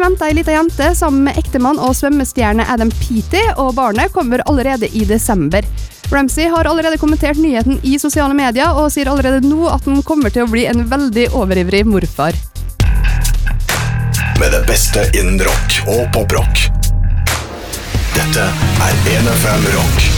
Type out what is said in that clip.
venter en liten jente sammen med ektemann og svømmestjerne Adam Peaty, og barnet kommer allerede i desember. Ramsey har allerede kommentert nyheten i sosiale medier, og sier allerede nå at han kommer til å bli en veldig overivrig morfar. Med det beste innen rock og poprock. Dette er 1FM Rock.